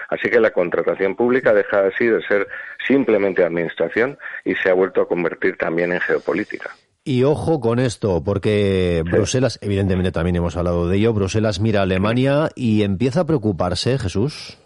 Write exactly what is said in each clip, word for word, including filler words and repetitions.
Así que la contratación pública deja así de ser simplemente administración y se ha vuelto a convertir también en geopolítica. Y ojo con esto, porque sí. Bruselas, evidentemente también hemos hablado de ello, Bruselas mira a Alemania y empieza a preocuparse, Jesús.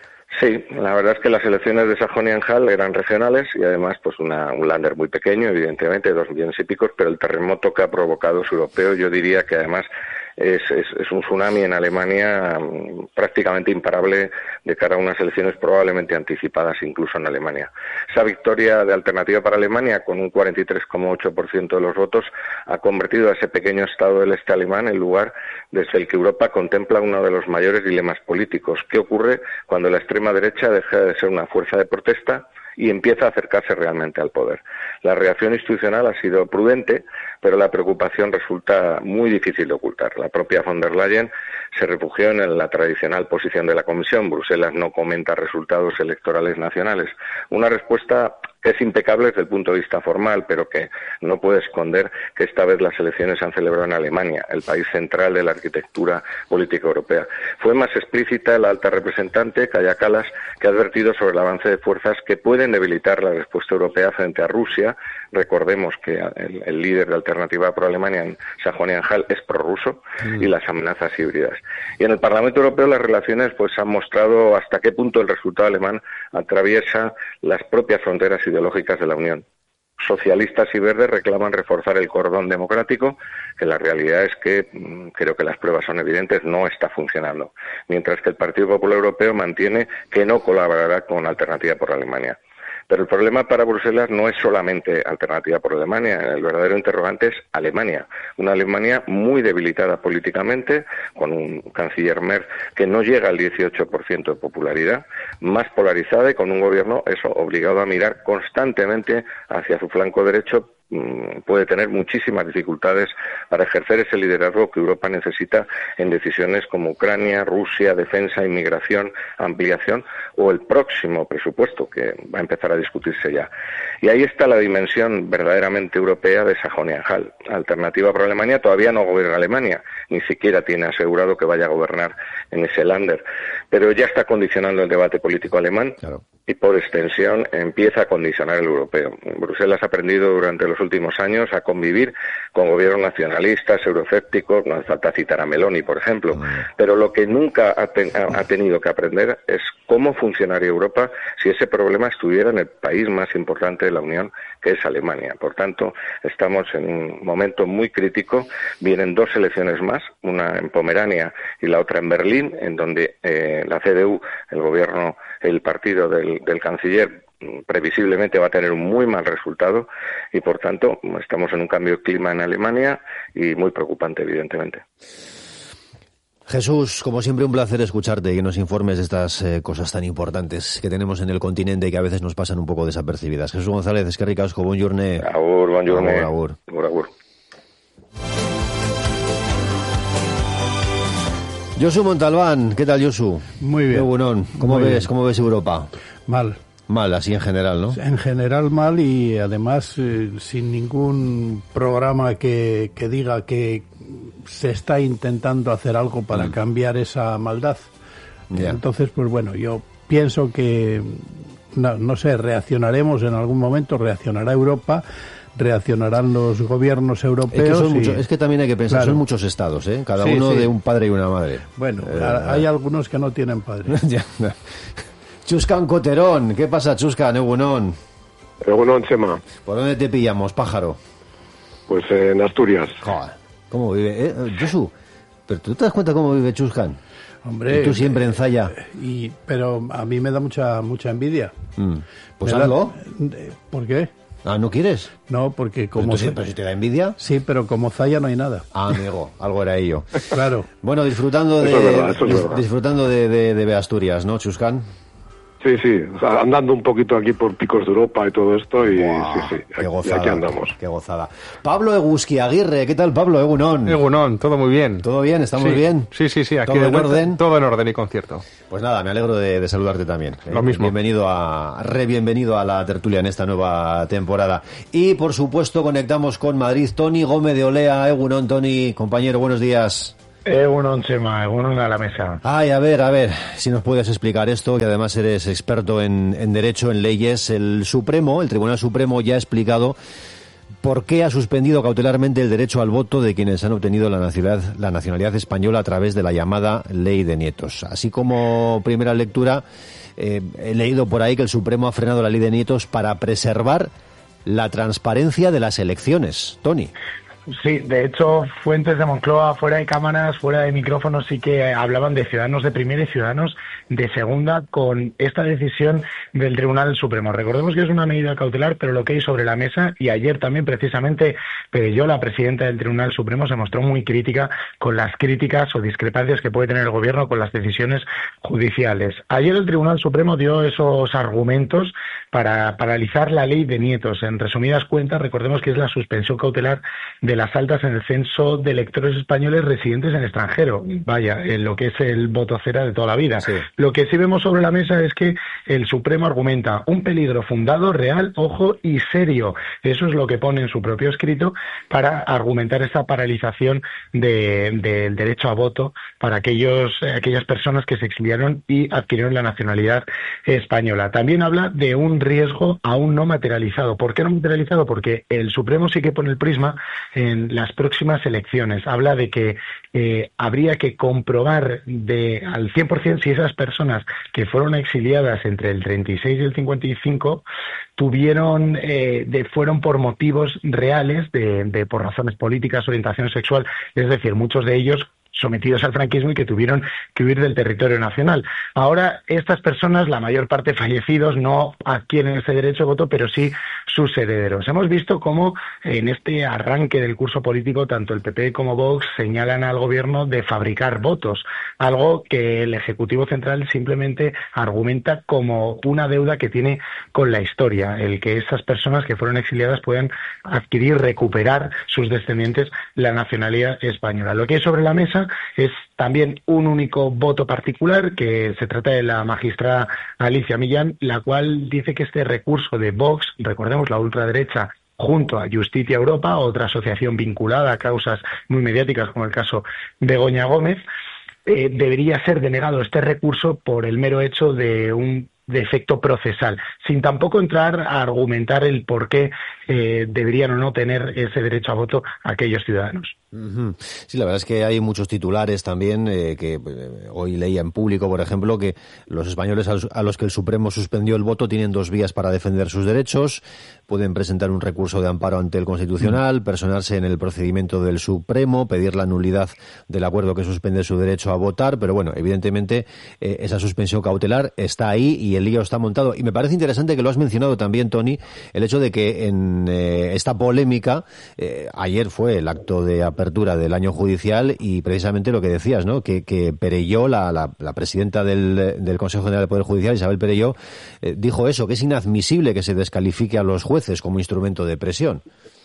Sí, la verdad es que las elecciones de Sajonia-Anhalt eran regionales y además pues una, un lander muy pequeño, evidentemente, dos millones y pico, pero el terremoto que ha provocado es europeo. Yo diría que además es, es, es un tsunami en Alemania um, prácticamente imparable de cara a unas elecciones probablemente anticipadas incluso en Alemania. Esa victoria de Alternativa para Alemania con un cuarenta y tres coma ocho por ciento de los votos ha convertido a ese pequeño estado del este alemán en lugar desde el que Europa contempla uno de los mayores dilemas políticos. ¿Qué ocurre cuando la extrema derecha deja de ser una fuerza de protesta y empieza a acercarse realmente al poder? La reacción institucional ha sido prudente, pero la preocupación resulta muy difícil de ocultar. La propia von der Leyen se refugió en la tradicional posición de la Comisión. Bruselas no comenta resultados electorales nacionales. Una respuesta que es impecable desde el punto de vista formal, pero que no puede esconder que esta vez las elecciones se han celebrado en Alemania, el país central de la arquitectura política europea. Fue más explícita la alta representante, Kaja Kallas, que ha advertido sobre el avance de fuerzas que pueden debilitar la respuesta europea frente a Rusia. Recordemos que el, el líder de Alternativa por Alemania en Sajonia-Anhalt es prorruso, mm. y las amenazas híbridas. Y en el Parlamento Europeo las relaciones pues han mostrado hasta qué punto el resultado alemán atraviesa las propias fronteras ideológicas de la Unión. Socialistas y verdes reclaman reforzar el cordón democrático, que la realidad es que, creo que las pruebas son evidentes, no está funcionando. Mientras que el Partido Popular Europeo mantiene que no colaborará con Alternativa por Alemania. Pero el problema para Bruselas no es solamente Alternativa por Alemania, el verdadero interrogante es Alemania, una Alemania muy debilitada políticamente, con un canciller Merz que no llega al dieciocho por ciento de popularidad, más polarizada y con un gobierno eso obligado a mirar constantemente hacia su flanco derecho. Puede tener muchísimas dificultades para ejercer ese liderazgo que Europa necesita en decisiones como Ucrania, Rusia, defensa, inmigración, ampliación o el próximo presupuesto que va a empezar a discutirse ya. Y ahí está la dimensión verdaderamente europea de Sajonia-Anhalt. Alternativa por Alemania todavía no gobierna Alemania, ni siquiera tiene asegurado que vaya a gobernar en ese Länder, pero ya está condicionando el debate político alemán. Claro. Y por extensión empieza a condicionar el europeo. Bruselas ha aprendido durante los últimos años a convivir con gobiernos nacionalistas, eurocépticos, no hace falta citar a Meloni, por ejemplo, mm. pero lo que nunca ha, ten, ha tenido que aprender es cómo funcionaría Europa si ese problema estuviera en el país más importante de la Unión, que es Alemania. Por tanto, estamos en un momento muy crítico. Vienen dos elecciones más, una en Pomerania y la otra en Berlín, en donde eh, la C D U, el gobierno, el partido del, del canciller, previsiblemente va a tener un muy mal resultado y, por tanto, estamos en un cambio de clima en Alemania y muy preocupante, evidentemente. Jesús, como siempre, un placer escucharte y que nos informes de estas eh, cosas tan importantes que tenemos en el continente y que a veces nos pasan un poco desapercibidas. Jesús González, eskerrik asko, bon journée. Agur, bon journée. Agur, agur. Agur, agur. Josu Montalbán, ¿qué tal, Josu? Muy bien. Egunon, ¿cómo Muy ves, bien. ¿cómo ves Europa? Mal. Mal, así en general, ¿no? En general mal y además eh, sin ningún programa que, que diga que se está intentando hacer algo para mm. cambiar esa maldad. Yeah. Entonces, pues bueno, yo pienso que, no, no sé, reaccionaremos en algún momento, reaccionará Europa, reaccionarán los gobiernos europeos. Es que, son y, mucho, es que también hay que pensar, claro, son muchos estados, ¿eh? Cada sí, uno sí. de un padre y una madre. Bueno, eh, hay eh. algunos que no tienen padre. Chuscan Coterón, ¿qué pasa, Chuscan? Egunon. Egunon, Chema. ¿Por dónde te pillamos, pájaro? Pues eh, en Asturias. Joder, ¿cómo vive? Eh, Josu, ¿pero tú te das cuenta cómo vive Chuscan? Hombre, y tú siempre en Zaya. Y, pero a mí me da mucha mucha envidia. Mm. Pues hazlo. ¿Por qué? Ah, ¿no quieres? No, porque como... ¿Pero, tú, pero si te da envidia? Sí, pero como Zaya no hay nada. Ah, amigo, algo era ello. Claro. Bueno, disfrutando de, eso es verdad, eso es verdad. disfrutando de, de, de Asturias, ¿no, Chuscan? Sí, sí, o sea, andando un poquito aquí por picos de Europa y todo esto y wow, sí, sí, qué gozada, y aquí andamos. Qué gozada. Pablo Eguski Aguirre, ¿qué tal, Pablo? Egunon. Egunon, todo muy bien. ¿Todo bien? ¿Estamos sí, bien? Sí, sí, sí, aquí ¿Todo de en vuelta, orden? Todo en orden y concierto. Pues nada, me alegro de, de saludarte también. Lo eh, mismo. Bienvenido a, re bienvenido a la tertulia en esta nueva temporada. Y, por supuesto, conectamos con Madrid. Tony Gómez de Olea. Egunon, Tony, compañero, buenos días. Egunon, Chema, egunon a la mesa. Ay, a ver, a ver, si nos puedes explicar esto, que además eres experto en, en derecho, en leyes. El Supremo, el Tribunal Supremo ya ha explicado por qué ha suspendido cautelarmente el derecho al voto de quienes han obtenido la nacionalidad, la nacionalidad española a través de la llamada Ley de Nietos. Así como primera lectura, eh, he leído por ahí que el Supremo ha frenado la Ley de Nietos para preservar la transparencia de las elecciones. Tony. Sí, de hecho, fuentes de Moncloa, fuera de cámaras, fuera de micrófonos, sí que hablaban de ciudadanos de primera y ciudadanos de segunda con esta decisión del Tribunal Supremo. Recordemos que es una medida cautelar, pero lo que hay sobre la mesa, y ayer también precisamente Perelló, la presidenta del Tribunal Supremo, se mostró muy crítica con las críticas o discrepancias que puede tener el Gobierno con las decisiones judiciales. Ayer el Tribunal Supremo dio esos argumentos para paralizar la Ley de Nietos. En resumidas cuentas, recordemos que es la suspensión cautelar de de las altas en el censo de electores españoles residentes en el extranjero. Vaya, en lo que es el voto cera de toda la vida. Sí. Lo que sí vemos sobre la mesa es que el Supremo argumenta un peligro fundado, real, ojo, y serio. Eso es lo que pone en su propio escrito para argumentar esta paralización del de, de derecho a voto para aquellos, aquellas personas que se exiliaron y adquirieron la nacionalidad española. También habla de un riesgo aún no materializado. ¿Por qué no materializado? Porque el Supremo sí que pone el prisma en las próximas elecciones. Habla de que eh, habría que comprobar de al cien por ciento si esas personas que fueron exiliadas entre el treinta y seis y el cincuenta y cinco tuvieron eh, de, fueron por motivos reales, de, de por razones políticas, orientación sexual, es decir, muchos de ellos sometidos al franquismo y que tuvieron que huir del territorio nacional. Ahora, estas personas, la mayor parte fallecidos, no adquieren ese derecho de voto, pero sí sus herederos. Hemos visto cómo en este arranque del curso político, tanto el P P como Vox señalan al Gobierno de fabricar votos, algo que el Ejecutivo Central simplemente argumenta como una deuda que tiene con la historia, el que esas personas que fueron exiliadas puedan adquirir, recuperar sus descendientes la nacionalidad española. Lo que hay sobre la mesa es también un único voto particular, que se trata de la magistrada Alicia Millán, la cual dice que este recurso de Vox, recordemos la ultraderecha, junto a Justicia Europa, otra asociación vinculada a causas muy mediáticas como el caso Begoña Gómez, eh, debería ser denegado este recurso por el mero hecho de un de efecto procesal, sin tampoco entrar a argumentar el por qué eh, deberían o no tener ese derecho a voto aquellos ciudadanos. Uh-huh. Sí, la verdad es que hay muchos titulares también eh, que eh, hoy leía en público, por ejemplo, que los españoles a los, a los que el Supremo suspendió el voto tienen dos vías para defender sus derechos. Pueden presentar un recurso de amparo ante el Constitucional, uh-huh. personarse en el procedimiento del Supremo, pedir la nulidad del acuerdo que suspende su derecho a votar, pero bueno, evidentemente eh, esa suspensión cautelar está ahí y el lío está montado. Y me parece interesante que lo has mencionado también, Tony, el hecho de que en eh, esta polémica, eh, ayer fue el acto de apertura del año judicial y precisamente lo que decías, ¿no? Que, que Perelló, la, la, la presidenta del, del Consejo General del Poder Judicial, Isabel Perelló, eh, dijo eso, que es inadmisible que se descalifique a los jueces como instrumento de presión.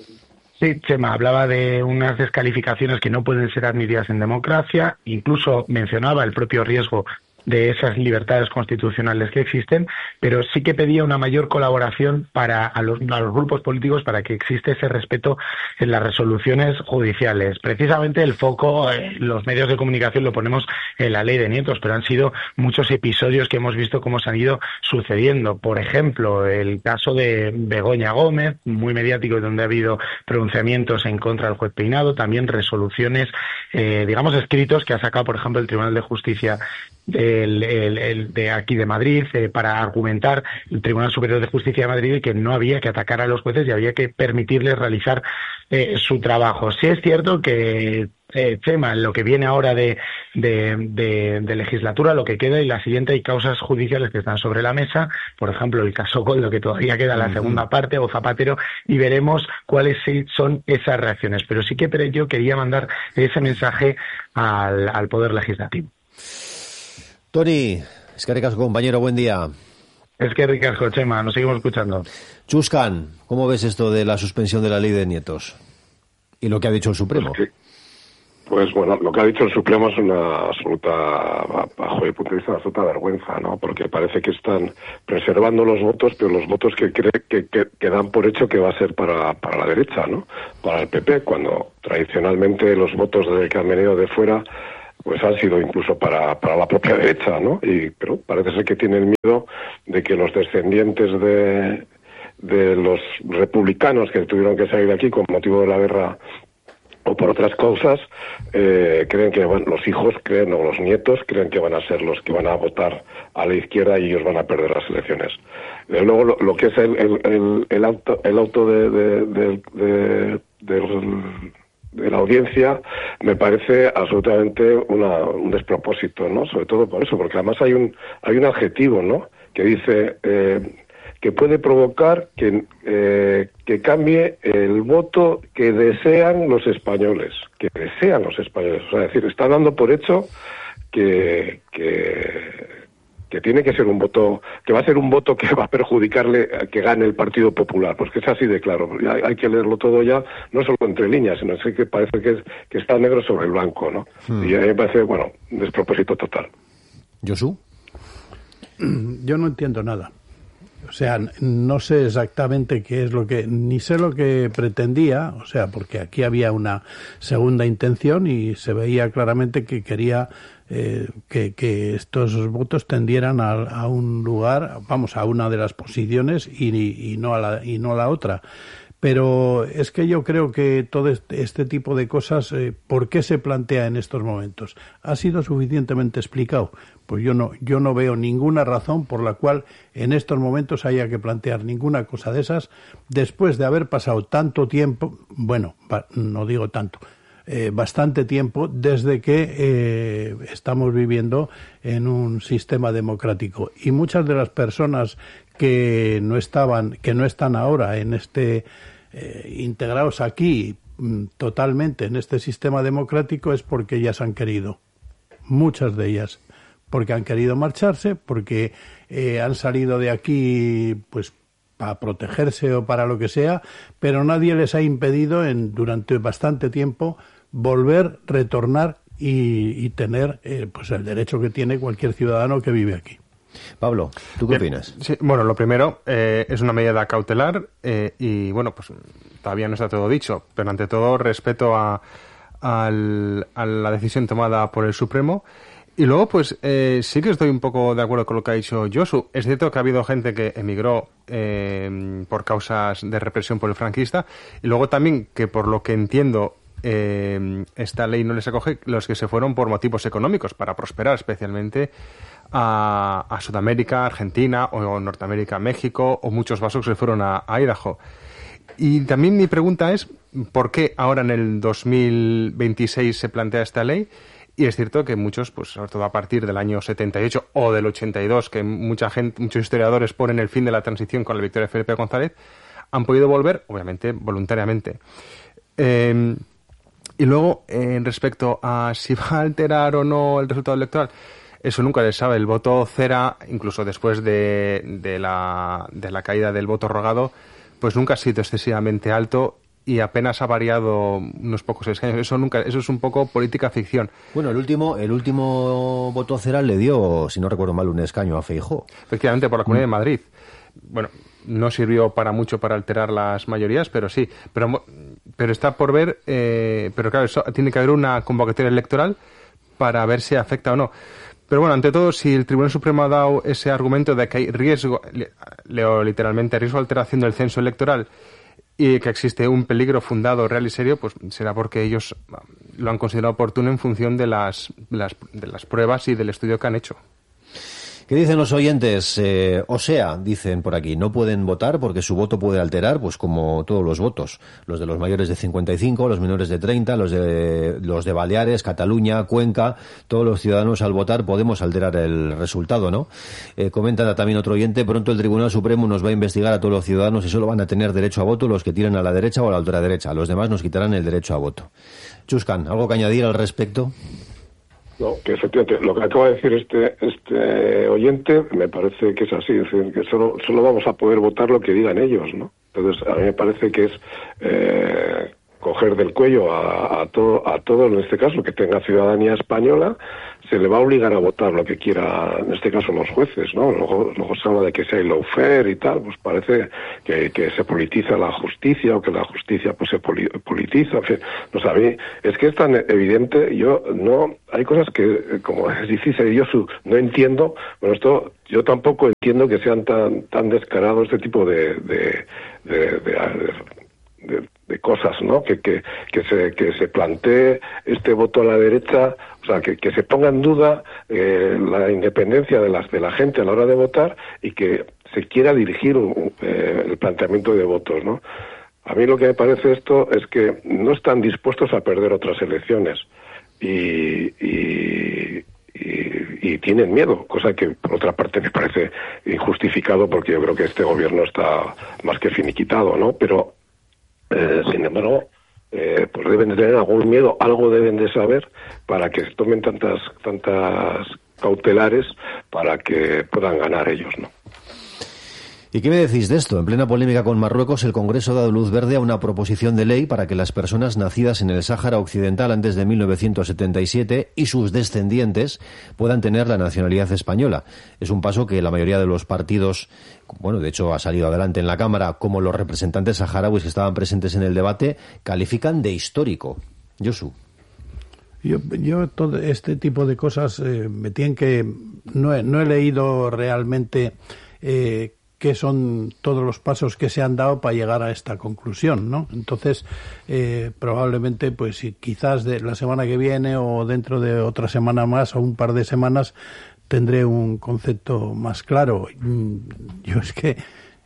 Sí, Chema, hablaba de unas descalificaciones que no pueden ser admitidas en democracia, incluso mencionaba el propio riesgo de esas libertades constitucionales que existen, pero sí que pedía una mayor colaboración para a los, a los grupos políticos para que existe ese respeto en las resoluciones judiciales. Precisamente el foco, eh, los medios de comunicación lo ponemos en la Ley de Nietos, pero han sido muchos episodios que hemos visto cómo se han ido sucediendo. Por ejemplo, el caso de Begoña Gómez, muy mediático, donde ha habido pronunciamientos en contra del juez Peinado, también resoluciones, eh, digamos, escritos que ha sacado, por ejemplo, el Tribunal de Justicia El, el, el de aquí de Madrid eh, para argumentar el Tribunal Superior de Justicia de Madrid que no había que atacar a los jueces y había que permitirles realizar eh, su trabajo. Sí es cierto que eh, Chema, lo que viene ahora de, de, de, de legislatura, lo que queda y la siguiente, hay causas judiciales que están sobre la mesa, por ejemplo el caso Coldo, que todavía queda la segunda parte, o Zapatero, y veremos cuáles son esas reacciones. Pero sí que yo quería mandar ese mensaje al, al Poder Legislativo. Tony, es que ricasco, compañero, buen día. Es que ricasco, Chema, nos seguimos escuchando. Chuscan, ¿cómo ves esto de la suspensión de la Ley de Nietos? Y lo que ha dicho el Supremo. Pues Pues bueno, lo que ha dicho el Supremo es una absoluta, bajo mi punto de vista, una absoluta vergüenza, ¿no? Porque parece que están preservando los votos, pero los votos que cree que, que, que dan por hecho que va a ser para, para la derecha, ¿no? Para el P P, cuando tradicionalmente los votos de que han venido de fuera pues han sido incluso para, para la propia derecha, ¿no? Y, pero parece ser que tienen miedo de que los descendientes de, de los republicanos que tuvieron que salir de aquí con motivo de la guerra o por otras cosas, eh, creen que van, los hijos creen, o los nietos creen que van a ser los que van a votar a la izquierda y ellos van a perder las elecciones. Eh, luego lo, lo que es el, el, el, el auto, el auto de, de, de, de, de, de la audiencia me parece absolutamente una, un despropósito, ¿no? Sobre todo por eso, porque además hay un hay un adjetivo, ¿no? Que dice eh, que puede provocar que, eh, que cambie el voto que desean los españoles, que desean los españoles. O sea, es decir, está dando por hecho que, que, que tiene que ser un voto, que va a ser un voto que va a perjudicarle a que gane el Partido Popular, pues que es así de claro. Hay, hay que leerlo todo ya, no solo entre líneas, sino que parece que, es, que está negro sobre el blanco, ¿no? Hmm. Y a mí me parece, bueno, un despropósito total. ¿Josu? Yo no entiendo nada. O sea, no sé exactamente qué es lo que, ni sé lo que pretendía, o sea, porque aquí había una segunda intención y se veía claramente que quería eh, que, que estos votos tendieran a, a un lugar, vamos, a una de las posiciones y, y no a la, y no a la otra. Pero es que yo creo que todo este, este tipo de cosas, eh, ¿por qué se plantea en estos momentos? ¿Ha sido suficientemente explicado? Pues yo no, yo no veo ninguna razón por la cual en estos momentos haya que plantear ninguna cosa de esas después de haber pasado tanto tiempo, bueno, no digo tanto, eh, bastante tiempo desde que eh, estamos viviendo en un sistema democrático. Y muchas de las personas que no estaban, que no están ahora en este eh, integrados aquí totalmente en este sistema democrático es porque ellas han querido, muchas de ellas, porque han querido marcharse, porque eh, han salido de aquí pues para protegerse o para lo que sea, pero nadie les ha impedido en durante bastante tiempo volver, retornar y, y tener eh, pues el derecho que tiene cualquier ciudadano que vive aquí. Pablo, ¿tú qué Bien, opinas? Sí, bueno, lo primero eh, es una medida cautelar eh, y, bueno, pues todavía no está todo dicho, pero ante todo respeto a, al, a la decisión tomada por el Supremo. Y luego, pues, eh, sí que estoy un poco de acuerdo con lo que ha dicho Josu. Es cierto que ha habido gente que emigró eh, por causas de represión por el franquista y luego también que, por lo que entiendo, eh, esta ley no les acoge los que se fueron por motivos económicos para prosperar, especialmente a, a Sudamérica, Argentina o Norteamérica, México, o muchos vascos que se fueron a, a Idaho. Y también mi pregunta es, ¿por qué ahora en el dos mil veintiséis se plantea esta ley? Y es cierto que muchos, pues sobre todo a partir del año setenta y ocho o del ochenta y dos, que mucha gente, muchos historiadores ponen el fin de la transición con la victoria de Felipe González, han podido volver, obviamente, voluntariamente. Eh, y luego, eh, respecto a si va a alterar o no el resultado electoral, eso nunca se sabe. El voto cera, incluso después de, de, la, de la caída del voto rogado, pues nunca ha sido excesivamente alto y apenas ha variado unos pocos escaños. Eso nunca, eso es un poco política ficción. Bueno, el último, el último voto cera le dio, si no recuerdo mal, un escaño a Feijóo. Efectivamente, por la Comunidad mm. de Madrid. Bueno, no sirvió para mucho para alterar las mayorías, pero sí. Pero, pero está por ver, eh, pero claro, eso, tiene que haber una convocatoria electoral para ver si afecta o no. Pero bueno, ante todo, si el Tribunal Supremo ha dado ese argumento de que hay riesgo, leo literalmente, riesgo de alteración del censo electoral y que existe un peligro fundado, real y serio, pues será porque ellos lo han considerado oportuno en función de las, las, de las pruebas y del estudio que han hecho. ¿Qué dicen los oyentes? Eh, o sea, dicen por aquí, no pueden votar porque su voto puede alterar, pues como todos los votos. Los de los mayores de cincuenta y cinco, los menores de treinta, los de los de Baleares, Cataluña, Cuenca, todos los ciudadanos al votar podemos alterar el resultado, ¿no? Eh, comenta también otro oyente, pronto el Tribunal Supremo nos va a investigar a todos los ciudadanos y solo van a tener derecho a voto los que tiren a la derecha o a la ultraderecha. Los demás nos quitarán el derecho a voto. Chuscan, ¿algo que añadir al respecto? No, que efectivamente lo que acaba de decir este este oyente me parece que es así, es decir, que solo solo vamos a poder votar lo que digan ellos, ¿no? Entonces a mí me parece que es eh, coger del cuello a, a todo, a todo, en este caso, que tenga ciudadanía española, se le va a obligar a votar lo que quiera, en este caso los jueces, ¿no? Luego, luego se habla de que sea lawfare y tal, pues parece que, que se politiza la justicia o que la justicia pues se poli, politiza, en fin, no sé, a mí es que es tan evidente, yo no, hay cosas que, como es difícil, yo su, no entiendo, bueno, esto, yo tampoco entiendo que sean tan, tan descarados este tipo de, de, de, de, de De, de cosas, ¿no? Que, que, que se que se plantee este voto a la derecha, o sea, que, que se ponga en duda eh, la independencia de las de la gente a la hora de votar y que se quiera dirigir eh, el planteamiento de votos, ¿no? A mí lo que me parece esto es que no están dispuestos a perder otras elecciones y, y Y, y tienen miedo, cosa que por otra parte me parece injustificado porque yo creo que este gobierno está más que finiquitado, ¿no? Pero Eh, sin embargo, eh, pues deben de tener algún miedo, algo deben de saber para que tomen tantas tantas cautelares para que puedan ganar ellos, ¿no? ¿Y qué me decís de esto? En plena polémica con Marruecos, el Congreso ha dado luz verde a una proposición de ley para que las personas nacidas en el Sáhara Occidental antes de mil novecientos setenta y siete y sus descendientes puedan tener la nacionalidad española. Es un paso que la mayoría de los partidos, bueno, de hecho ha salido adelante en la Cámara, como los representantes saharauis que estaban presentes en el debate, califican de histórico. Josu. Yo, yo todo este tipo de cosas eh, me tienen que... No he, no he leído realmente... Eh, qué son todos los pasos que se han dado para llegar a esta conclusión, ¿no? Entonces, eh, probablemente, pues si quizás de la semana que viene o dentro de otra semana más o un par de semanas tendré un concepto más claro. Yo es que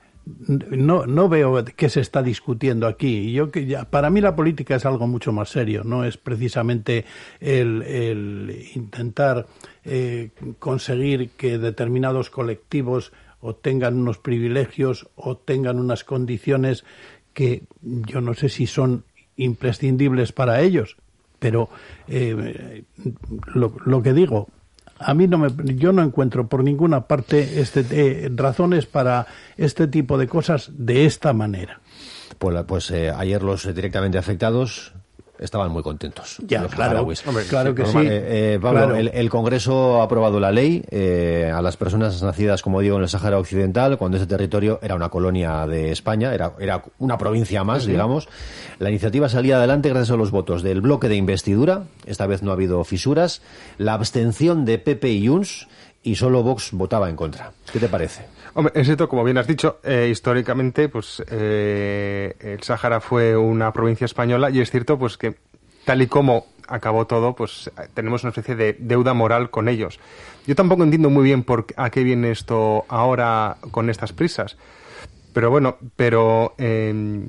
no no veo qué se está discutiendo aquí. Yo que ya, para mí la política es algo mucho más serio, no es precisamente el, el intentar eh, conseguir que determinados colectivos o tengan unos privilegios o tengan unas condiciones que yo no sé si son imprescindibles para ellos, pero eh, lo, lo que digo, a mí no me, yo no encuentro por ninguna parte este, eh, razones para este tipo de cosas de esta manera. Pues, pues eh, ayer los directamente afectados estaban muy contentos. Ya, claro, hombre, claro que sí. Eh, eh, Pablo, claro. el, el Congreso ha aprobado la ley eh, a las personas nacidas, como digo, en el Sáhara Occidental, cuando ese territorio era una colonia de España, era, era una provincia más, sí, digamos. La iniciativa salía adelante gracias a los votos del bloque de investidura, esta vez no ha habido fisuras, la abstención de P P y Junts, y solo Vox votaba en contra. ¿Qué te parece? Hombre, es cierto, como bien has dicho, eh, históricamente, pues eh, el Sáhara fue una provincia española y es cierto, pues que tal y como acabó todo, pues tenemos una especie de deuda moral con ellos. Yo tampoco entiendo muy bien por a qué viene esto ahora con estas prisas, pero bueno, pero eh,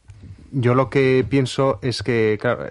yo lo que pienso es que, claro,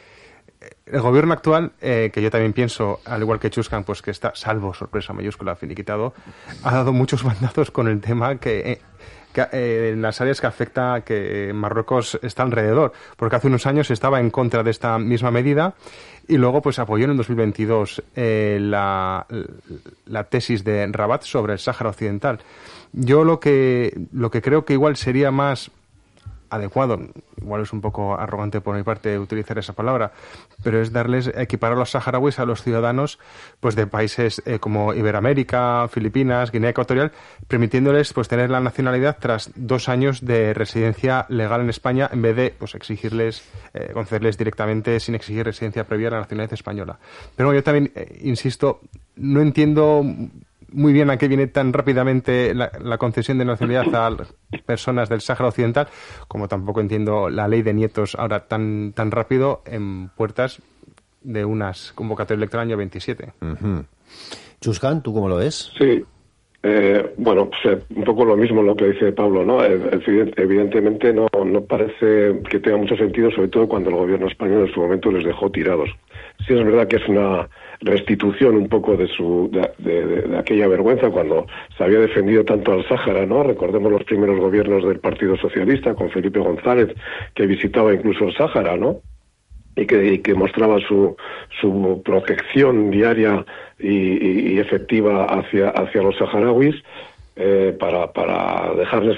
el gobierno actual, eh, que yo también pienso, al igual que Chuscan, pues que está, salvo sorpresa mayúscula, finiquitado, ha dado muchos bandazos con el tema que, eh, que eh, en las áreas que afecta que Marruecos está alrededor, porque hace unos años estaba en contra de esta misma medida y luego pues apoyó en el dos mil veintidós eh, la, la tesis de Rabat sobre el Sáhara Occidental. Yo lo que lo que creo que igual sería más adecuado, igual es un poco arrogante por mi parte utilizar esa palabra, pero es darles, equiparar a los saharauis a los ciudadanos pues de países eh, como Iberoamérica, Filipinas, Guinea Ecuatorial, permitiéndoles pues tener la nacionalidad tras dos años de residencia legal en España, en vez de pues exigirles, eh, concederles directamente sin exigir residencia previa a la nacionalidad española. Pero bueno, yo también, eh, insisto, no entiendo muy bien a qué viene tan rápidamente la, la concesión de nacionalidad a personas del Sáhara Occidental, como tampoco entiendo la ley de nietos ahora tan tan rápido en puertas de unas convocatorias electorales año veintisiete. Uh-huh. Chuscan, ¿tú cómo lo ves? Sí, eh, bueno, pues, un poco lo mismo lo que dice Pablo, ¿no? Evidentemente no, no parece que tenga mucho sentido, sobre todo cuando el gobierno español en su momento les dejó tirados. Sí es verdad que es una restitución un poco de su de, de, de aquella vergüenza cuando se había defendido tanto al Sáhara, ¿no? Recordemos los primeros gobiernos del Partido Socialista con Felipe González, que visitaba incluso el Sáhara, ¿no? Y que, y que mostraba su su protección diaria y, y, y efectiva hacia hacia los saharauis eh, para para dejarles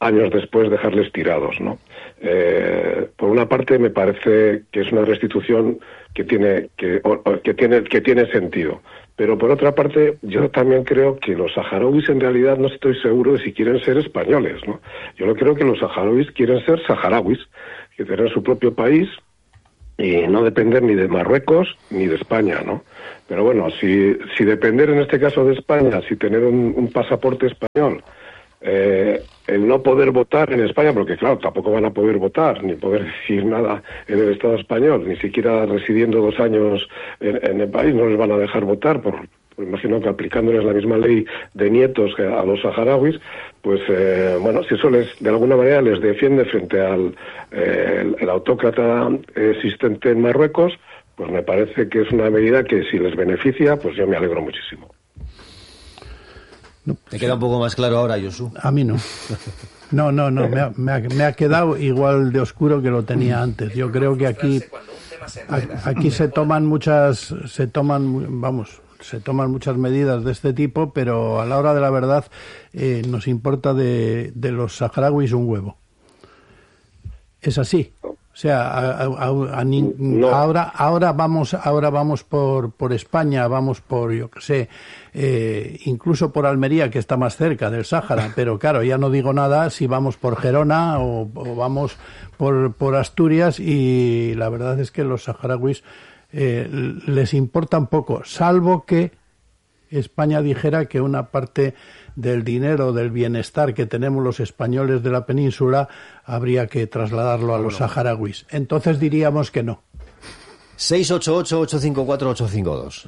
años después dejarles tirados, ¿no? Eh, por una parte me parece que es una restitución que tiene que, o, o, que tiene que tiene sentido, pero por otra parte yo también creo que los saharauis en realidad no estoy seguro de si quieren ser españoles, ¿no? Yo no creo que los saharauis quieren ser saharauis, que tener su propio país y no depender ni de Marruecos ni de España, ¿no? Pero bueno, si si depender en este caso de España, si tener un, un pasaporte español, eh, el no poder votar en España, porque claro, tampoco van a poder votar, ni poder decir nada en el Estado español, ni siquiera residiendo dos años en, en el país, no les van a dejar votar, por, por imagino que aplicándoles la misma ley de nietos que a los saharauis, pues eh, bueno, si eso les, de alguna manera les defiende frente al eh, el, el autócrata existente en Marruecos, pues me parece que es una medida que si les beneficia, pues yo me alegro muchísimo. No, ¿te queda un poco más claro ahora, Josu? A mí no. No, no, no. Me ha, me, ha, me ha quedado igual de oscuro que lo tenía antes. Yo creo que aquí, aquí se toman muchas, se toman, vamos, se toman muchas medidas de este tipo, pero a la hora de la verdad eh, nos importa de, de los saharauis un huevo. Es así. O sea, a, a, a, a ni, no. ahora ahora vamos ahora vamos por por España, vamos por yo qué sé, eh, incluso por Almería, que está más cerca del Sáhara, pero claro, ya no digo nada si vamos por Gerona o, o vamos por por Asturias, y la verdad es que los saharauis eh, les importan poco, salvo que España dijera que una parte del dinero, del bienestar que tenemos los españoles de la península, habría que trasladarlo a los saharauis. Entonces diríamos que no. seis ocho ocho, ocho cinco cuatro, ocho cinco dos.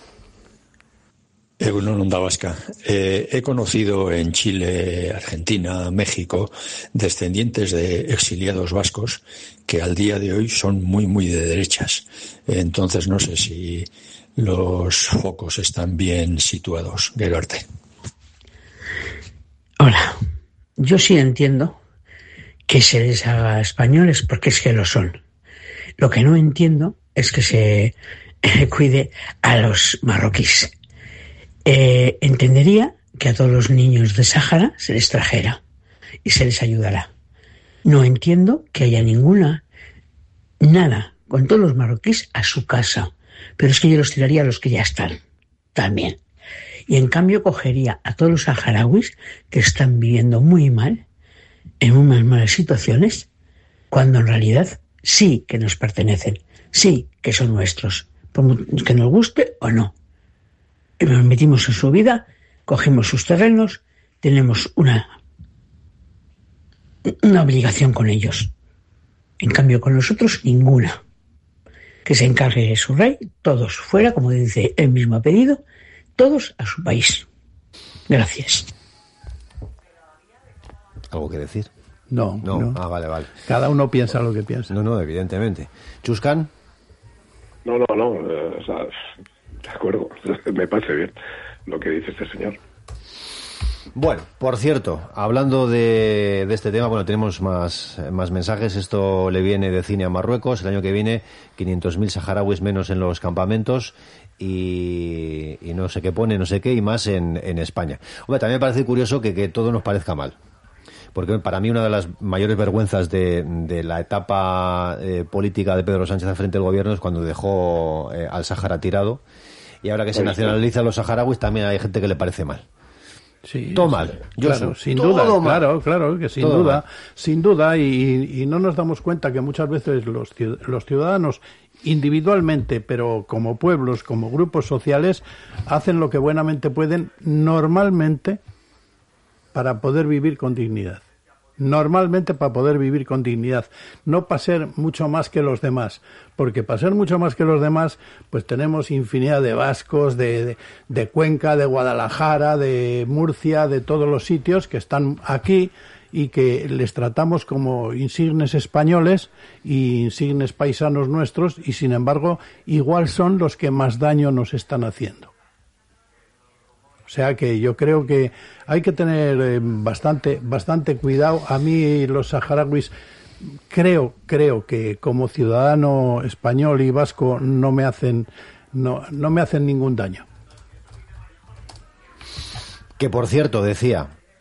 Egunon, Onda Vasca. Eh, he conocido en Chile, Argentina, México, descendientes de exiliados vascos que al día de hoy son muy, muy de derechas. Entonces no sé si los focos están bien situados. Gerarte. Hola, yo sí entiendo que se les haga españoles porque es que lo son. Lo que no entiendo es que se eh, cuide a los marroquíes. Eh, entendería que a todos los niños de Sáhara se les trajera y se les ayudará. No entiendo que haya ninguna, nada, con todos los marroquíes a su casa. Pero es que yo los tiraría a los que ya están, también. Y en cambio cogería a todos los saharauis que están viviendo muy mal, en unas malas situaciones, cuando en realidad sí que nos pertenecen, sí que son nuestros, que nos guste o no. Y nos metimos en su vida, cogemos sus terrenos, tenemos una, una obligación con ellos. En cambio con nosotros ninguna. Que se encargue su rey, todos fuera, como dice el mismo pedido, todos a su país. Gracias. ¿Algo que decir? No, no. no. Ah, vale, vale. Cada uno piensa lo que piensa. No, no, evidentemente. ¿Chuscan? No, no, no. Eh, o sea, de acuerdo. Me parece bien lo que dice este señor. Bueno, por cierto, hablando de, de este tema, bueno, tenemos más, más mensajes. Esto le viene de Cine a Marruecos. El año que viene, quinientos mil saharauis menos en los campamentos y, y no sé qué pone, no sé qué, y más en, en España. Hombre, también me parece curioso que, que todo nos parezca mal. Porque para mí una de las mayores vergüenzas de, de la etapa eh, política de Pedro Sánchez al frente del gobierno es cuando dejó eh, al Sáhara tirado. Y ahora que se nacionaliza a los saharauis, también hay gente que le parece mal. Sí, todo mal. Yo claro, soy, sin todo duda, mal. claro, claro, que sin todo duda, mal. sin duda, y, y no nos damos cuenta que muchas veces los, los ciudadanos individualmente, pero como pueblos, como grupos sociales, hacen lo que buenamente pueden, normalmente, para poder vivir con dignidad. Normalmente para poder vivir con dignidad, no para ser mucho más que los demás, porque para ser mucho más que los demás, pues tenemos infinidad de vascos, de, de, de Cuenca, de Guadalajara, de Murcia, de todos los sitios que están aquí y que les tratamos como insignes españoles y insignes paisanos nuestros, y sin embargo igual son los que más daño nos están haciendo. O sea que yo creo que hay que tener eh, bastante bastante cuidado. A mí los saharauis creo creo que como ciudadano español y vasco no me hacen no no me hacen ningún daño. Que por cierto decía,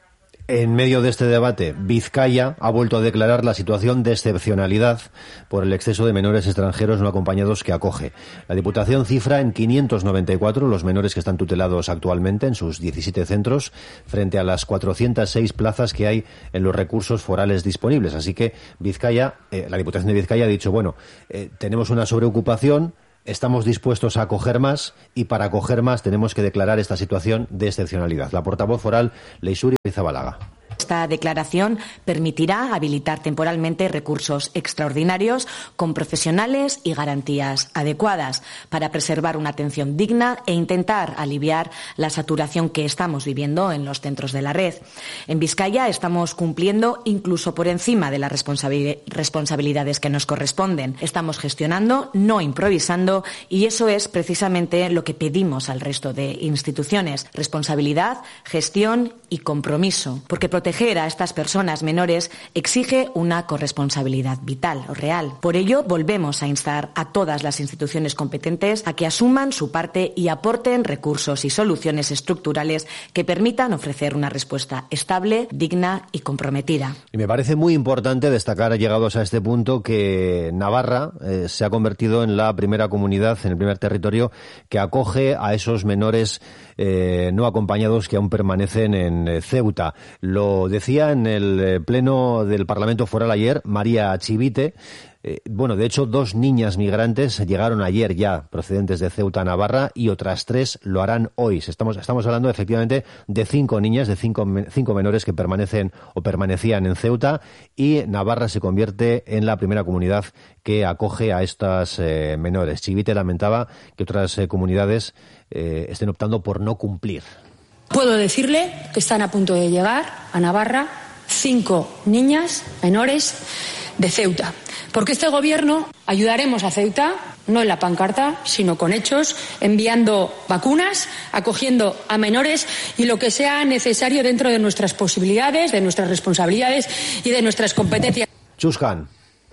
En medio de este debate, Vizcaya ha vuelto a declarar la situación de excepcionalidad por el exceso de menores extranjeros no acompañados que acoge. La Diputación cifra en quinientos noventa y cuatro los menores que están tutelados actualmente en sus diecisiete centros, frente a las cuatrocientas seis plazas que hay en los recursos forales disponibles. Así que Vizcaya, eh, la Diputación de Vizcaya ha dicho, bueno, eh, tenemos una sobreocupación, estamos dispuestos a acoger más y para acoger más tenemos que declarar esta situación de excepcionalidad. La portavoz foral, Leixuri Zabalaga. Esta declaración permitirá habilitar temporalmente recursos extraordinarios con profesionales y garantías adecuadas para preservar una atención digna e intentar aliviar la saturación que estamos viviendo en los centros de la red. En Vizcaya estamos cumpliendo incluso por encima de las responsabilidades que nos corresponden. Estamos gestionando, no improvisando, y eso es precisamente lo que pedimos al resto de instituciones: responsabilidad, gestión y compromiso, porque proteger a estas personas menores exige una corresponsabilidad vital o real. Por ello, volvemos a instar a todas las instituciones competentes a que asuman su parte y aporten recursos y soluciones estructurales que permitan ofrecer una respuesta estable, digna y comprometida. Y me parece muy importante destacar, llegados a este punto, que Navarra eh, se ha convertido en la primera comunidad, en el primer territorio que acoge a esos menores eh, no acompañados que aún permanecen en eh, Ceuta. Lo decía en el eh, pleno del Parlamento Foral ayer María Chivite. Eh, bueno, de hecho, dos niñas migrantes llegaron ayer ya procedentes de Ceuta, Navarra, y otras tres lo harán hoy. Estamos, estamos hablando efectivamente de cinco niñas, de cinco, cinco menores que permanecen o permanecían en Ceuta, y Navarra se convierte en la primera comunidad que acoge a estas eh, menores. Chivite lamentaba que otras eh, comunidades eh, estén optando por no cumplir. Puedo decirle que están a punto de llegar a Navarra cinco niñas menores de Ceuta. Porque este gobierno ayudaremos a Ceuta, no en la pancarta, sino con hechos, enviando vacunas, acogiendo a menores y lo que sea necesario dentro de nuestras posibilidades, de nuestras responsabilidades y de nuestras competencias. Chuscan.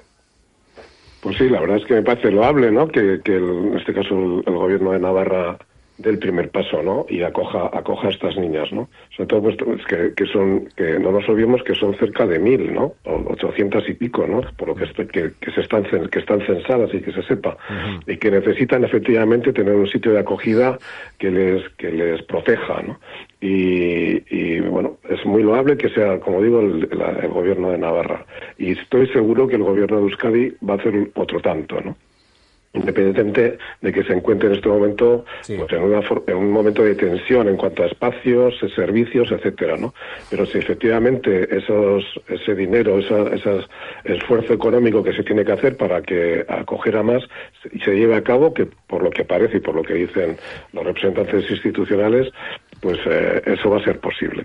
Pues sí, la verdad es que me parece loable, ¿no?, que, que el, en este caso el, el gobierno de Navarra del primer paso, ¿no?, y acoja acoja a estas niñas, ¿no? Sobre todo pues que, que son, que no nos olvidemos que son cerca de mil, ¿no?, o ochocientas y pico, ¿no?, por lo que, este, que, que se están que están censadas y que se sepa, uh-huh. y que necesitan efectivamente tener un sitio de acogida que les que les proteja, ¿no? Y, y bueno, es muy loable que sea, como digo, el, el, el gobierno de Navarra, y estoy seguro que el gobierno de Euskadi va a hacer otro tanto, ¿no?, independientemente de que se encuentre en este momento, sí, pues en, una, en un momento de tensión en cuanto a espacios, servicios, etcétera, ¿no? Pero si efectivamente esos ese dinero, esa, ese esfuerzo económico que se tiene que hacer para que acoger a más se, se lleve a cabo, que por lo que parece y por lo que dicen los representantes institucionales, pues eh, eso va a ser posible.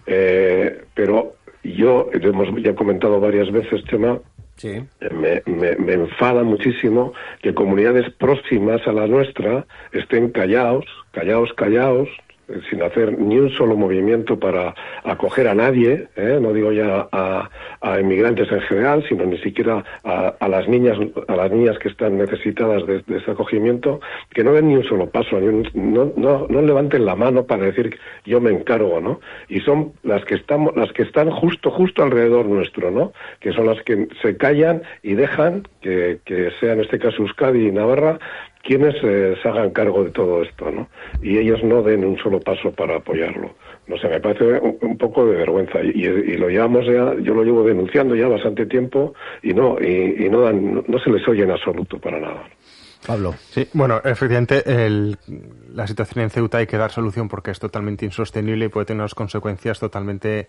Eh, pero yo, hemos ya comentado varias veces, Chema, sí. Me, me, me enfada muchísimo que comunidades próximas a la nuestra estén callados, callados, callados, sin hacer ni un solo movimiento para acoger a nadie, ¿eh? No digo ya a, a inmigrantes en general, sino ni siquiera a, a las niñas, a las niñas que están necesitadas de, de ese acogimiento, que no den ni un solo paso, ni un, no, no, no levanten la mano para decir yo me encargo, ¿no? Y son las que estamos, las que están justo, justo alrededor nuestro, ¿no? Que son las que se callan y dejan que, que sea en este caso Euskadi y Navarra quienes eh, se hagan cargo de todo esto, ¿no? Y ellos no den un solo paso para apoyarlo. No sé, me parece un, un poco de vergüenza y, y lo llevamos ya, yo lo llevo denunciando ya bastante tiempo y no y, y no dan, no, no se les oye en absoluto para nada. Pablo. Sí, bueno, efectivamente el, la situación en Ceuta hay que dar solución porque es totalmente insostenible y puede tener unas consecuencias totalmente,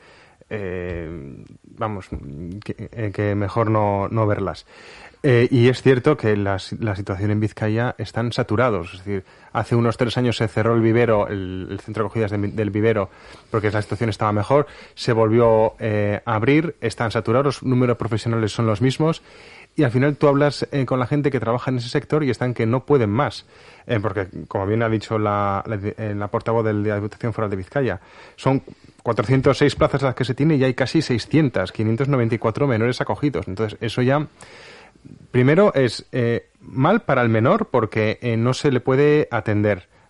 eh, vamos, que, que mejor no, no verlas. Eh, y es cierto que las, la situación en Vizcaya están saturados. Es decir, hace unos tres años se cerró el vivero, el, el centro de acogidas de, del vivero, porque la situación estaba mejor. Se volvió eh, a abrir, están saturados, los números profesionales son los mismos. Y al final tú hablas eh, con la gente que trabaja en ese sector y están que no pueden más. Eh, porque, como bien ha dicho la, la, la portavoz de la Diputación Foral de Vizcaya, son cuatrocientas seis plazas las que se tiene y hay casi seiscientas, quinientos noventa y cuatro menores acogidos. Entonces, eso ya... Primero es eh, mal para el menor porque eh, no se le puede atender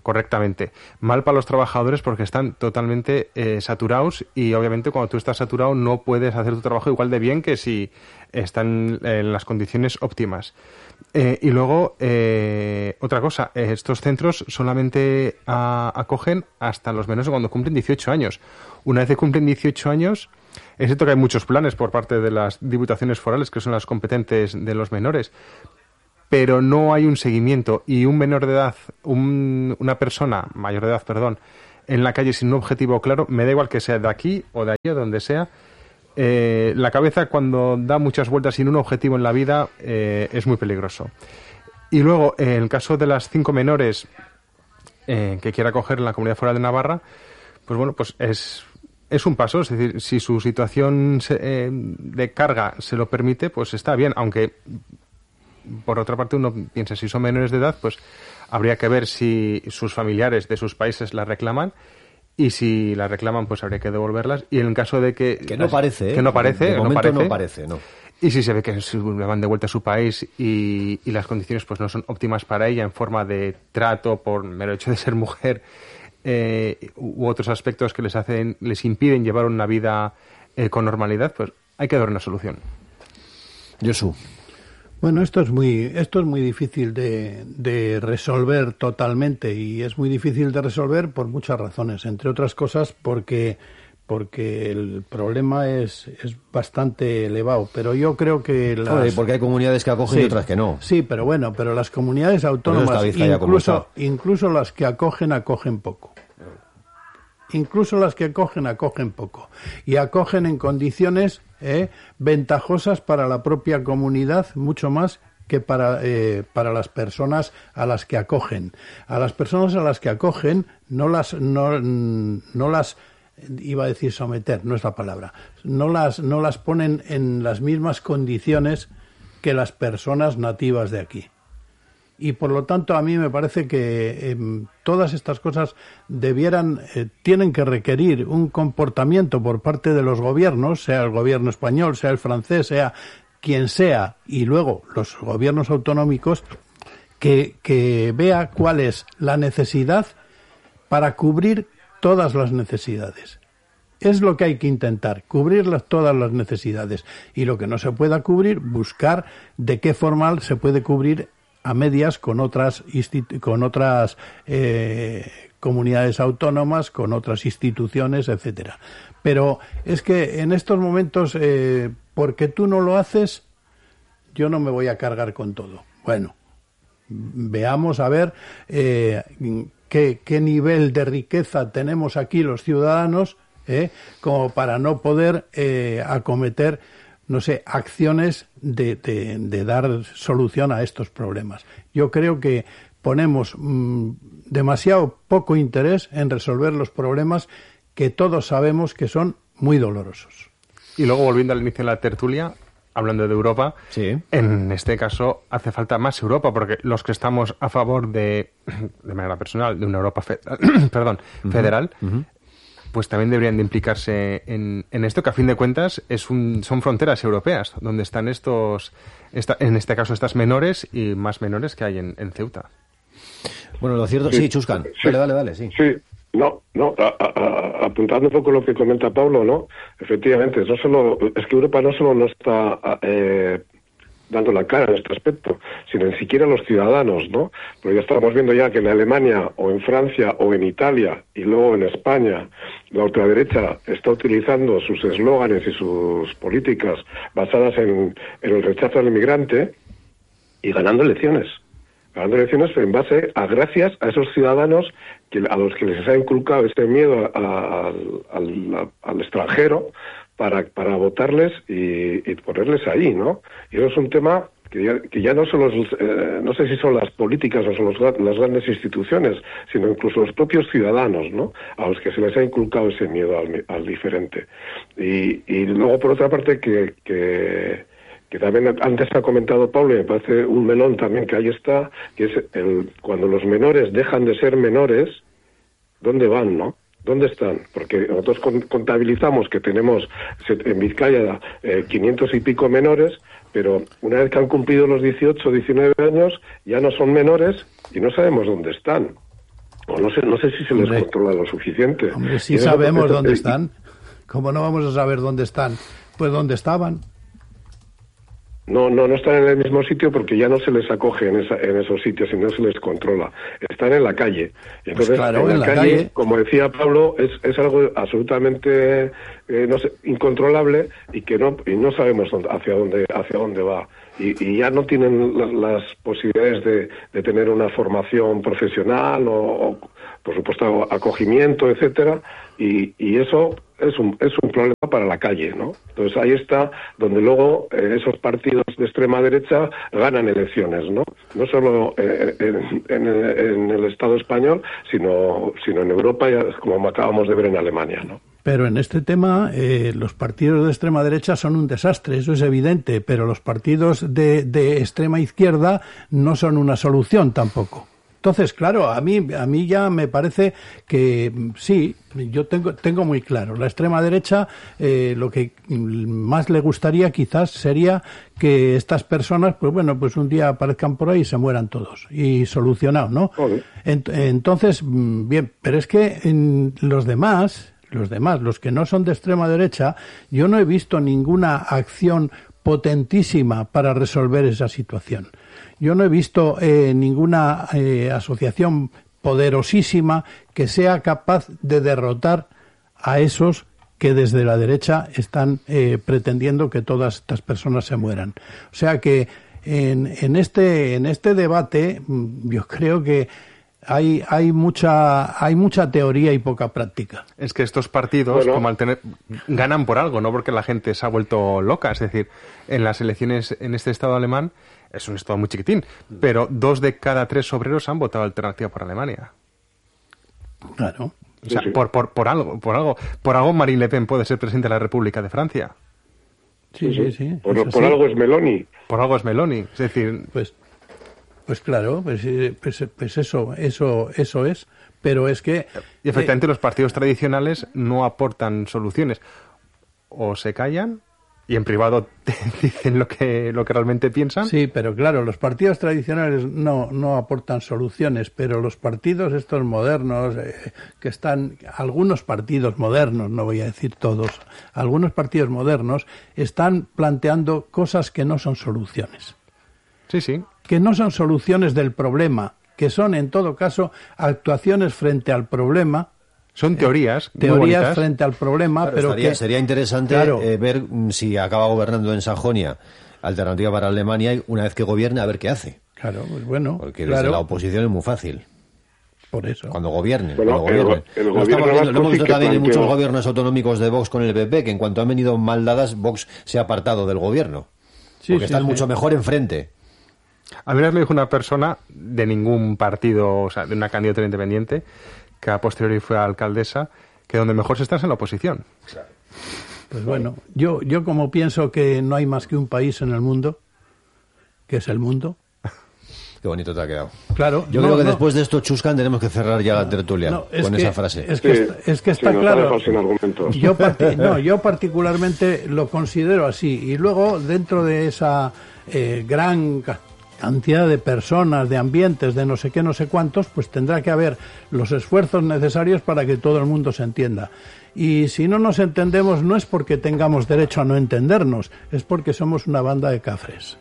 correctamente. Mal para los trabajadores porque están totalmente eh, saturados y obviamente cuando tú estás saturado no puedes hacer tu trabajo igual de bien que si están en las condiciones óptimas. Eh, y luego, eh, otra cosa, eh, estos centros solamente a, acogen hasta los menores cuando cumplen dieciocho años. Una vez que cumplen dieciocho años, es cierto que hay muchos planes por parte de las diputaciones forales, que son las competentes de los menores, pero no hay un seguimiento y un menor de edad, un, una persona mayor de edad, perdón, en la calle sin un objetivo claro, me da igual que sea de aquí o de allí o donde sea, eh, la cabeza cuando da muchas vueltas sin un objetivo en la vida eh, es muy peligroso. Y luego, en el caso de las cinco menores eh, que quiera acoger en la Comunidad Foral de Navarra, pues bueno, pues es... Es un paso, es decir, si su situación se, eh, de carga se lo permite, pues está bien, aunque por otra parte uno piensa, si son menores de edad, pues habría que ver si sus familiares de sus países las reclaman y si las reclaman, pues habría que devolverlas y en el caso de que... Que no parece, ¿eh? Que no parece, de no momento parece, no parece, no. Y si se ve que le van de vuelta a su país y, y las condiciones pues no son óptimas para ella en forma de trato por mero hecho de ser mujer, Eh, u otros aspectos que les hacen, les impiden llevar una vida eh, con normalidad, pues hay que dar una solución. Josu. Bueno, esto es muy, esto es muy difícil de, de resolver totalmente y es muy difícil de resolver por muchas razones, entre otras cosas porque porque el problema es, es bastante elevado, pero yo creo que las... Oye, porque hay comunidades que acogen sí, y otras que no. Sí, pero bueno, pero las comunidades autónomas, incluso, incluso las que acogen, acogen poco. Incluso las que acogen, acogen poco. Y acogen en condiciones eh, ventajosas para la propia comunidad, mucho más que para, eh, para las personas a las que acogen. A las personas a las que acogen no las... No, no las iba a decir someter, no es la palabra, no las, no las ponen en las mismas condiciones que las personas nativas de aquí. Y por lo tanto a mí me parece que eh, todas estas cosas debieran, eh, tienen que requerir un comportamiento por parte de los gobiernos, sea el gobierno español, sea el francés, sea quien sea, y luego los gobiernos autonómicos, que, que vea cuál es la necesidad para cubrir todas las necesidades. Es lo que hay que intentar, cubrir las, todas las necesidades. Y lo que no se pueda cubrir, buscar de qué forma se puede cubrir a medias con otras, con otras eh, comunidades autónomas, con otras instituciones, etcétera. Pero es que en estos momentos, eh, porque tú no lo haces, yo no me voy a cargar con todo. Bueno, veamos a ver... Eh, Qué, qué nivel de riqueza tenemos aquí los ciudadanos eh, como para no poder eh, acometer, no sé, acciones de, de, de dar solución a estos problemas. Yo creo que ponemos mmm, demasiado poco interés en resolver los problemas que todos sabemos que son muy dolorosos. Y luego, volviendo al inicio de la tertulia, hablando de Europa, sí. En este caso hace falta más Europa, porque los que estamos a favor de, de manera personal, de una Europa federal, perdón, uh-huh. federal, uh-huh. pues también deberían de implicarse en, en esto, que a fin de cuentas es un, son fronteras europeas, donde están estos, esta, en este caso estas menores y más menores que hay en, en Ceuta. Bueno, lo cierto, sí, sí Chuscan, sí. Dale, dale, dale, sí. Sí. No, no, a, a, apuntando un poco lo que comenta Pablo, ¿no? Efectivamente, no solo, es que Europa no solo no está eh, dando la cara en este aspecto, sino ni siquiera los ciudadanos, ¿no? Porque ya estamos viendo ya que en Alemania o en Francia o en Italia y luego en España la ultraderecha está utilizando sus eslóganes y sus políticas basadas en, en el rechazo al inmigrante y ganando elecciones. Ganando elecciones en base a gracias a esos ciudadanos que, a los que les ha inculcado este miedo a, a, al, al extranjero para, para votarles y, y ponerles ahí, ¿no? Y eso es un tema que ya, que ya no son los, eh, no sé si son las políticas o son los, las grandes instituciones, sino incluso los propios ciudadanos, ¿no? A los que se les ha inculcado ese miedo al, al diferente. Y, y luego, por otra parte, que... que que también antes ha comentado Pablo, y me parece un melón también que ahí está, que es el cuando los menores dejan de ser menores, ¿dónde van, no? ¿Dónde están? Porque nosotros contabilizamos que tenemos en Vizcaya eh, quinientos y pico menores, pero una vez que han cumplido los dieciocho, diecinueve años, ya no son menores y no sabemos dónde están. O no sé, no sé si se les hombre, controla lo suficiente. Hombre, si sabemos dónde están. ¿Cómo no vamos a saber dónde están? Pues dónde estaban. No, no, no están en el mismo sitio porque ya no se les acoge en, esa, en esos sitios y no se les controla. Están en la calle. Y entonces, pues claro, en, en la, la calle, calle, como decía Pablo, es, es algo absolutamente eh, no sé, incontrolable y que no y no sabemos dónde, hacia dónde hacia dónde va. Y, y ya no tienen las, las posibilidades de, de tener una formación profesional o, o, por supuesto, acogimiento, etcétera. Y, y eso es un es un problema para la calle, ¿no? Entonces ahí está donde luego eh, esos partidos de extrema derecha ganan elecciones, ¿no? No solo eh, en, en, en el Estado español, sino sino en Europa, como acabamos de ver en Alemania, ¿no? Pero en este tema eh, los partidos de extrema derecha son un desastre, eso es evidente, pero los partidos de, de extrema izquierda no son una solución tampoco. Entonces, claro, a mí a mí ya me parece que sí, yo tengo tengo muy claro, la extrema derecha eh, lo que más le gustaría quizás sería que estas personas, pues bueno, pues un día aparezcan por ahí y se mueran todos y solucionado, ¿no? Okay. Ent- entonces, bien, pero es que en los demás, los demás, los que no son de extrema derecha, yo no he visto ninguna acción potentísima para resolver esa situación. Yo no he visto eh, ninguna eh, asociación poderosísima que sea capaz de derrotar a esos que desde la derecha están eh, pretendiendo que todas estas personas se mueran. O sea que en, en este en este debate yo creo que hay hay mucha hay mucha teoría y poca práctica. Es que estos partidos, bueno, como al tener, ganan por algo, no porque la gente se ha vuelto loca. Es decir, en las elecciones en este estado alemán, es un estado muy chiquitín, pero dos de cada tres obreros han votado Alternativa por Alemania. Claro. O sea, sí, sí. Por, por, por algo, por algo, por algo Marine Le Pen puede ser presidente de la República de Francia. Sí, sí, sí. Por, por algo es Meloni. Por algo es Meloni. Es decir, pues, pues claro, pues, pues, pues eso, eso, eso es. Pero es que y efectivamente eh, los partidos tradicionales no aportan soluciones. O se callan y en privado te dicen lo que lo que realmente piensan. Sí, pero claro, los partidos tradicionales no no aportan soluciones, pero los partidos estos modernos, eh, que están, algunos partidos modernos, no voy a decir todos, algunos partidos modernos están planteando cosas que no son soluciones. Sí, sí. Que no son soluciones del problema, que son en todo caso actuaciones frente al problema. Son teorías. Eh, teorías frente al problema, claro, pero estaría, que... Sería interesante claro, eh, ver si acaba gobernando en Sajonia Alternativa para Alemania y una vez que gobierne a ver qué hace. Claro, pues bueno. Porque claro. desde la oposición es muy fácil. Por eso. Cuando gobierne. Bueno, cuando gobierne. El, el lo, estamos viendo, lo hemos visto también planteó... en muchos gobiernos autonómicos de Vox con el P P, que en cuanto han venido mal dadas, Vox se ha apartado del gobierno. Sí, porque sí, están sí. mucho mejor enfrente. A mí me lo dijo una persona de ningún partido, o sea, de una candidatura independiente, que a posteriori fue alcaldesa, que donde mejor se está es en la oposición. Pues bueno, yo yo como pienso que no hay más que un país en el mundo, que es el mundo. Qué bonito te ha quedado. Claro. Yo no, creo que no, después de esto, Chuscan, tenemos que cerrar ya la tertulia no, con que, esa frase. Es que, sí, está, es que está sí, claro. Yo, parti- no, yo particularmente lo considero así. Y luego, dentro de esa eh, gran cantidad de personas, de ambientes, de no sé qué, no sé cuántos, pues tendrá que haber los esfuerzos necesarios para que todo el mundo se entienda. Y si no nos entendemos, no es porque tengamos derecho a no entendernos, es porque somos una banda de cafres.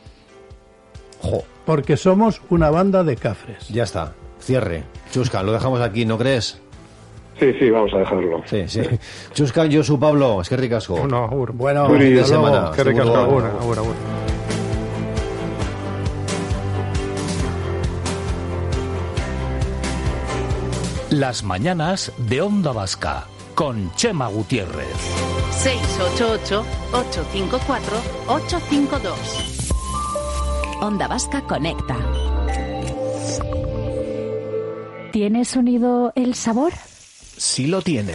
Jo. Porque somos una banda de cafres. Ya está. Cierre. Chuscan, lo dejamos aquí, ¿no crees? Sí, sí, vamos a dejarlo. Sí, sí. Chuscan, Josu, Pablo, es que ricasco. No, agur. Bueno, buen fin de semana. Que ricasco, agur, agur, agur. Las mañanas de Onda Vasca con Chema Gutiérrez. seis ocho ocho, ocho cinco cuatro, ocho cinco dos. Onda Vasca conecta. ¿Tiene sonido el sabor? Sí lo tiene.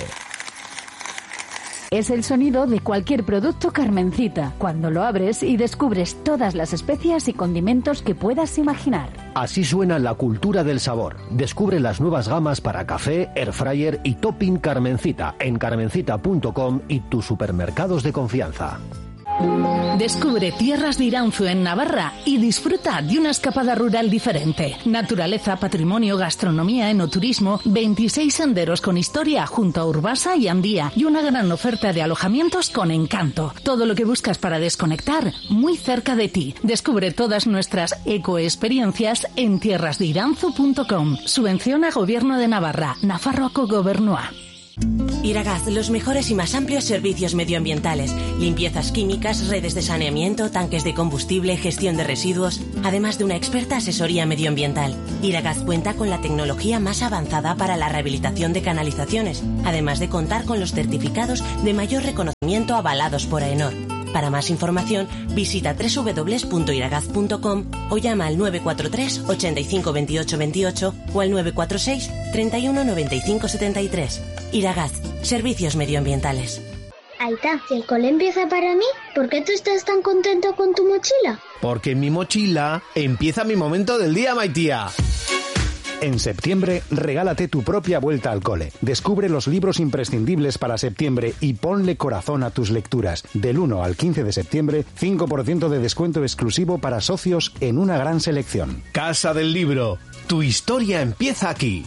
Es el sonido de cualquier producto Carmencita, cuando lo abres y descubres todas las especias y condimentos que puedas imaginar. Así suena la cultura del sabor. Descubre las nuevas gamas para café, airfryer y topping Carmencita en carmencita punto com y tus supermercados de confianza. Descubre Tierras de Iranzu en Navarra y disfruta de una escapada rural diferente. Naturaleza, patrimonio, gastronomía, enoturismo, veintiséis senderos con historia junto a Urbasa y Andía y una gran oferta de alojamientos con encanto. Todo lo que buscas para desconectar, muy cerca de ti. Descubre todas nuestras ecoexperiencias en tierras de iranzu punto com. Subvenciona Gobierno de Navarra, Nafarroako Gobernua. Iragaz, los mejores y más amplios servicios medioambientales, limpiezas químicas, redes de saneamiento, tanques de combustible, gestión de residuos, además de una experta asesoría medioambiental. Iragaz cuenta con la tecnología más avanzada para la rehabilitación de canalizaciones, además de contar con los certificados de mayor reconocimiento avalados por AENOR. Para más información, visita doble u doble u doble u punto iragaz punto com o llama al nueve cuatro tres, ochenta y cinco, veintiocho veintiocho o al nueve cuatro seis, treinta y uno, noventa y cinco setenta y tres. Iragaz, servicios medioambientales. Aita, si el cole empieza para mí, ¿por qué tú estás tan contento con tu mochila? Porque en mi mochila empieza mi momento del día, Maitía. En septiembre, regálate tu propia vuelta al cole. Descubre los libros imprescindibles para septiembre y ponle corazón a tus lecturas. Del uno al quince de septiembre, cinco por ciento de descuento exclusivo para socios en una gran selección. Casa del Libro. Tu historia empieza aquí.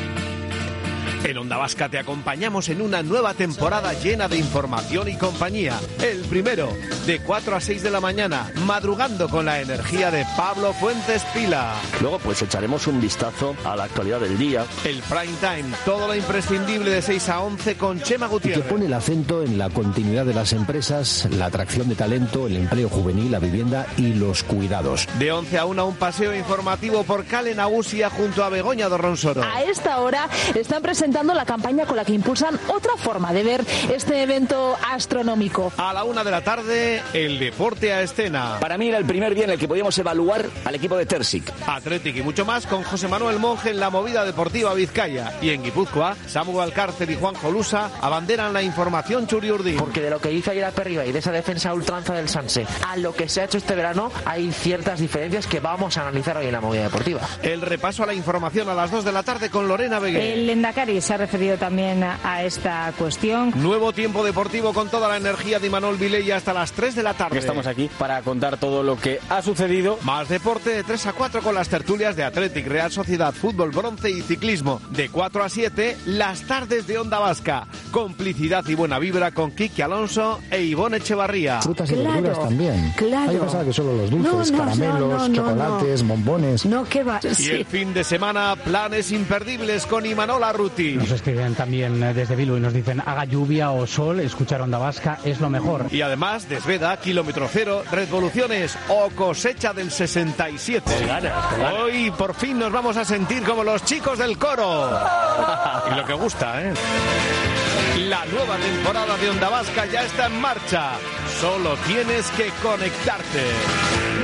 En Onda Vasca te acompañamos en una nueva temporada llena de información y compañía. El primero, de cuatro a seis de la mañana, madrugando con la energía de Pablo Fuentes Pila. Luego pues echaremos un vistazo a la actualidad del día. El prime time, todo lo imprescindible de seis a once con Chema Gutiérrez. Que pone el acento en la continuidad de las empresas, la atracción de talento, el empleo juvenil, la vivienda y los cuidados. De once a una, un paseo informativo por Cale Nagusia junto a Begoña Dorronsoro. A esta hora están presentando la campaña con la que impulsan otra forma de ver este evento astronómico. A la una de la tarde, el deporte a escena. Para mí era el primer día en el que podíamos evaluar al equipo de Tersic. Athletic y mucho más con José Manuel Monge en la movida deportiva Vizcaya. Y en Guipúzcoa, Samu Alcárcel y Juan Jolusa abanderan la información Churiurdin. Porque de lo que hizo ayer a Perriba y de esa defensa ultranza del Sanse a lo que se ha hecho este verano, hay ciertas diferencias que vamos a analizar hoy en la movida deportiva. El repaso a la información a las dos de la tarde con Lorena Beguer. El Lendakari se ha referido también a esta cuestión. Nuevo tiempo deportivo con toda la energía de Imanol Vilella hasta las tres de la tarde. Estamos aquí para contar todo lo que ha sucedido. Más deporte de tres a cuatro con las tertulias de Athletic, Real Sociedad, Fútbol, Bronce y Ciclismo. De cuatro a siete, las tardes de Onda Vasca. Complicidad y buena vibra con Kiki Alonso e Ivonne Echevarría. Frutas y claro, verduras también. Claro. Hay pensado que solo los dulces, no, no, caramelos, no, no, chocolates, no. bombones. No, ¿qué va? Y sí. el fin de semana, planes imperdibles con Imanol Arruti. Nos escriben también desde Bilbao y nos dicen haga lluvia o sol, escuchar Onda Vasca es lo mejor. Y además, Desveda, Kilómetro Cero, Revoluciones o Cosecha del sesenta y siete. Con ganas, con ganas. Hoy por fin nos vamos a sentir como los chicos del coro. Y lo que gusta, ¿eh? La nueva temporada de Onda Vasca ya está en marcha. Solo tienes que conectarte.